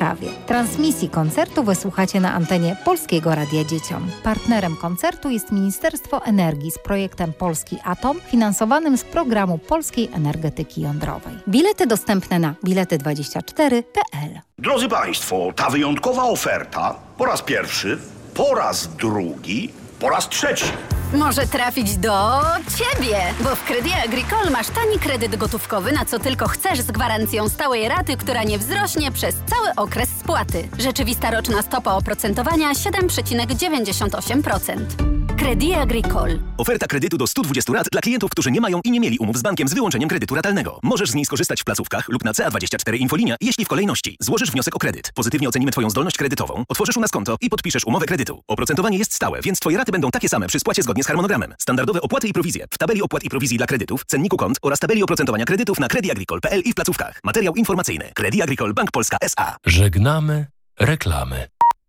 Warszawie. Transmisji koncertu wysłuchacie na antenie Polskiego Radia Dzieciom. Partnerem koncertu jest Ministerstwo Energii z projektem Polski Atom, finansowanym z programu Polskiej Energetyki Jądrowej. Bilety dostępne na bilety24.pl. Drodzy Państwo, ta wyjątkowa oferta po raz pierwszy, po raz drugi, po raz trzeci. Może trafić do Ciebie, bo w Crédit Agricole masz tani kredyt gotówkowy na co tylko chcesz z gwarancją stałej raty, która nie wzrośnie przez cały okres spłaty. Rzeczywista roczna stopa oprocentowania 7,98%. Crédit Agricole. Oferta kredytu do 120 rat dla klientów, którzy nie mają i nie mieli umów z bankiem z wyłączeniem kredytu ratalnego. Możesz z niej skorzystać w placówkach lub na CA24 Infolinia, jeśli w kolejności złożysz wniosek o kredyt. Pozytywnie ocenimy Twoją zdolność kredytową, otworzysz u nas konto i podpiszesz umowę kredytu. Oprocentowanie jest stałe, więc Twoje raty będą takie same przy spłacie zgodnie z harmonogramem. Standardowe opłaty i prowizje w tabeli opłat i prowizji dla kredytów, cenniku kont oraz tabeli oprocentowania kredytów na creditagricole.pl i w placówkach. Materiał informacyjny. Crédit Agricole Bank Polska S.A. Żegnamy reklamy.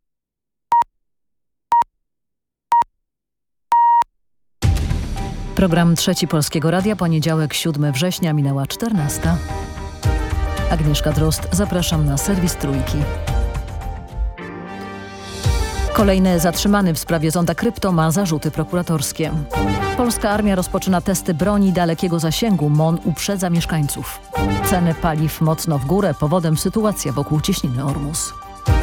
Program Trzeci Polskiego Radia, poniedziałek 7 września, minęła 14. Agnieszka Drozd, zapraszam na serwis Trójki. Kolejny zatrzymany w sprawie zonda krypto ma zarzuty prokuratorskie. Polska armia rozpoczyna testy broni dalekiego zasięgu. MON uprzedza mieszkańców. Ceny paliw mocno w górę, powodem sytuacja wokół cieśniny Ormus.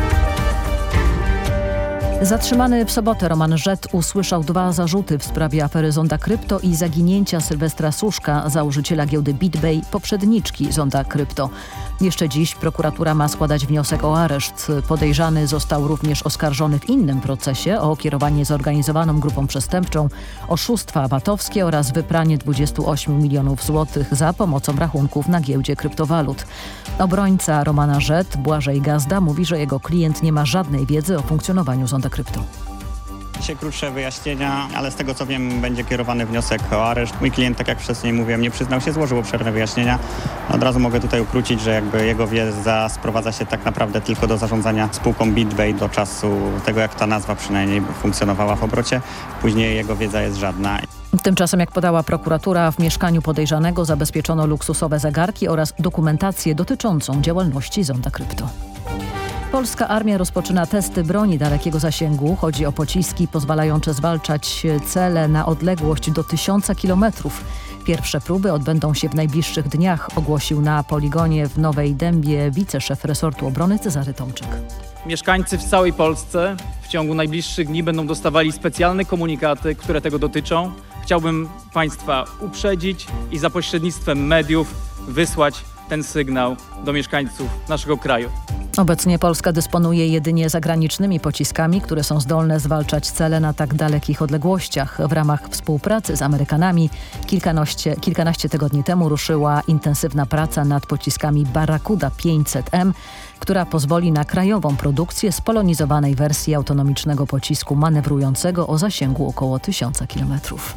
Zatrzymany w sobotę Roman Żet usłyszał 2 zarzuty w sprawie afery zonda krypto i zaginięcia Sylwestra Suszka, założyciela giełdy BitBay, poprzedniczki zonda krypto. Jeszcze dziś prokuratura ma składać wniosek o areszt. Podejrzany został również oskarżony w innym procesie o kierowanie zorganizowaną grupą przestępczą, oszustwa VAT-owskie oraz wypranie 28 milionów złotych za pomocą rachunków na giełdzie kryptowalut. Obrońca Romana Żet, Błażej Gazda, mówi, że jego klient nie ma żadnej wiedzy o funkcjonowaniu zonda krypto. Dzisiaj krótsze wyjaśnienia, ale z tego co wiem będzie kierowany wniosek o areszt. Mój klient, tak jak wcześniej mówiłem, nie przyznał się, złożył obszerne wyjaśnienia. Od razu mogę tutaj ukrócić, że jakby jego wiedza sprowadza się tak naprawdę tylko do zarządzania spółką BitBay do czasu tego, jak ta nazwa przynajmniej funkcjonowała w obrocie. Później jego wiedza jest żadna. Tymczasem, jak podała prokuratura, w mieszkaniu podejrzanego zabezpieczono luksusowe zegarki oraz dokumentację dotyczącą działalności zonda krypto. Polska armia rozpoczyna testy broni dalekiego zasięgu. Chodzi o pociski pozwalające zwalczać cele na odległość do 1000 kilometrów. Pierwsze próby odbędą się w najbliższych dniach, ogłosił na poligonie w Nowej Dębie wiceszef resortu obrony Cezary Tomczyk. Mieszkańcy w całej Polsce w ciągu najbliższych dni będą dostawali specjalne komunikaty, które tego dotyczą. Chciałbym Państwa uprzedzić i za pośrednictwem mediów wysłać ten sygnał do mieszkańców naszego kraju. Obecnie Polska dysponuje jedynie zagranicznymi pociskami, które są zdolne zwalczać cele na tak dalekich odległościach. W ramach współpracy z Amerykanami kilkanaście tygodni temu ruszyła intensywna praca nad pociskami Barracuda 500M, która pozwoli na krajową produkcję spolonizowanej wersji autonomicznego pocisku manewrującego o zasięgu około 1000 kilometrów.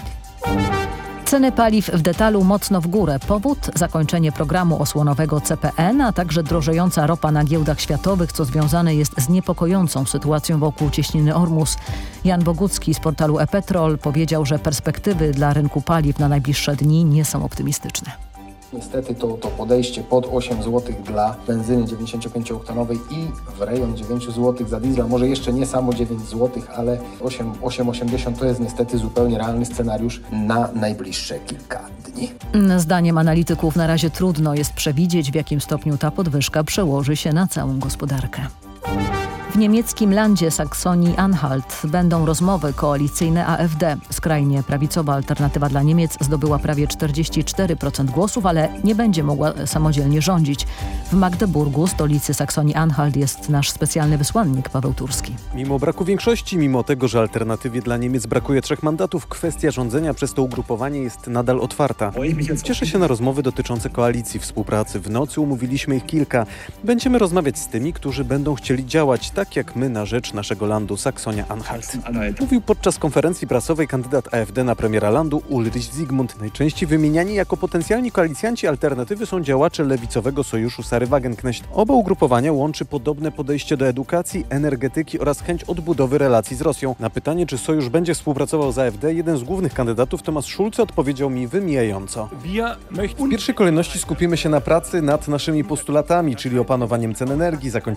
Ceny paliw w detalu mocno w górę. Powód? Zakończenie programu osłonowego CPN, a także drożejąca ropa na giełdach światowych, co związane jest z niepokojącą sytuacją wokół cieśniny Ormus. Jan Bogucki z portalu ePetrol powiedział, że perspektywy dla rynku paliw na najbliższe dni nie są optymistyczne. Niestety to podejście pod 8 zł dla benzyny 95-oktaноwej i w rejon 9 zł za diesla, może jeszcze nie samo 9 zł, ale 8,80 to jest niestety zupełnie realny scenariusz na najbliższe kilka dni. Zdaniem analityków na razie trudno jest przewidzieć, w jakim stopniu ta podwyżka przełoży się na całą gospodarkę. W niemieckim landzie Saksonii-Anhalt będą rozmowy koalicyjne AfD. Skrajnie prawicowa Alternatywa dla Niemiec zdobyła prawie 44% głosów, ale nie będzie mogła samodzielnie rządzić. W Magdeburgu, stolicy Saksonii-Anhalt, jest nasz specjalny wysłannik Paweł Turski. Mimo braku większości, mimo tego, że Alternatywie dla Niemiec brakuje 3 mandatów, kwestia rządzenia przez to ugrupowanie jest nadal otwarta. Cieszę się na rozmowy dotyczące koalicji, współpracy. W nocy umówiliśmy ich kilka. Będziemy rozmawiać z tymi, którzy będą chcieli działać tak jak my na rzecz naszego landu Saksonia-Anhalt. Mówił podczas konferencji prasowej kandydat AfD na premiera landu Ulrich Zygmunt. Najczęściej wymieniani jako potencjalni koalicjanci Alternatywy są działacze lewicowego sojuszu Sary Wagenknecht. Oba ugrupowania łączy podobne podejście do edukacji, energetyki oraz chęć odbudowy relacji z Rosją. Na pytanie, czy sojusz będzie współpracował z AfD, jeden z głównych kandydatów, Thomas Schulze, odpowiedział mi wymijająco. W pierwszej kolejności skupimy się na pracy nad naszymi postulatami, czyli opanowaniem cen energii, zakończeniem